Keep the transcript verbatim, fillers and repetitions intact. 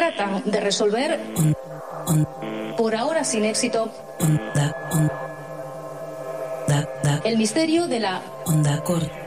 tratan de resolver, On, on, por ahora sin éxito, onda, on, da, da, el misterio de la onda corta.